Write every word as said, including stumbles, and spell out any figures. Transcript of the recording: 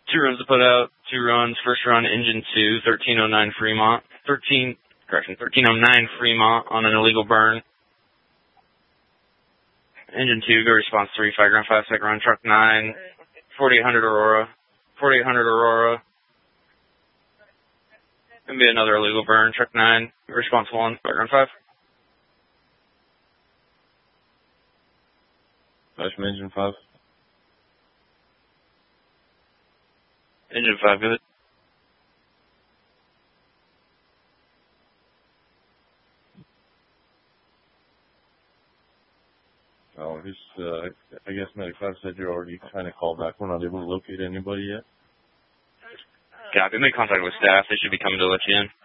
Two runs to put out, two runs. First run, engine two, thirteen oh nine Fremont. thirteen, correction, thirteen oh nine Fremont on an illegal burn. Engine two, go response three, five ground five, second run, truck nine, forty-eight hundred Aurora. forty-eight hundred Aurora. Gonna be another illegal burn, truck nine, response one, five ground five. Flash from engine five. Engine five, good. Oh, he's, uh, I guess ninety-five said you're already trying to call back. We're not able to locate anybody yet. Copy. Make contact with staff. They should be coming to let you in.